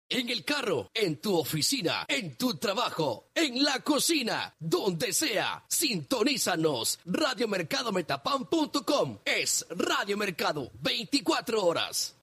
En el carro, en tu oficina, en tu trabajo, en la cocina, donde sea. Sintonízanos. Radiomercadometapán.com es Radio Mercado 24 horas.